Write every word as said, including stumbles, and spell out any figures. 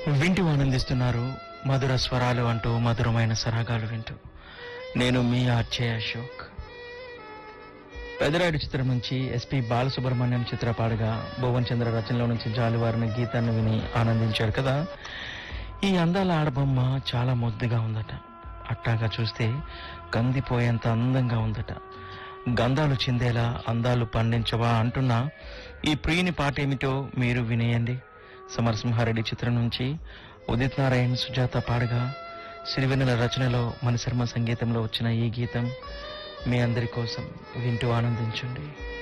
వింటూ ఆనందిస్తున్నారు మధుర స్వరాలు అంటూ మధురమైన సరాగాలు వింటూ. నేను మీ ఆర్చే అశోక్. పెదరాయుడు చిత్రం నుంచి ఎస్పి బాలసుబ్రహ్మణ్యం చిత్ర పాడగా భువన్ చంద్ర రచనలో నుంచి జాలువారిన గీతాన్ని విని ఆనందించారు కదా. ఈ అందాల ఆడబొమ్మ చాలా ముద్దుగా ఉందట. అట్టాగా చూస్తే కందిపోయేంత అందంగా ఉందట. గంధాలు చిందేలా అందాలు పండించవా అంటున్నా ఈ ప్రియుని పాట ఏమిటో మీరు వినేయండి. సమరసింహారెడ్డి చిత్రం నుంచి ఉదిత్ నారాయణ్ సుజాత పాడగా సిరివెన్నెల రచనలో మణిశర్మ సంగీతంలో వచ్చిన ఈ గీతం మీ అందరి కోసం వింటూ ఆనందించండి.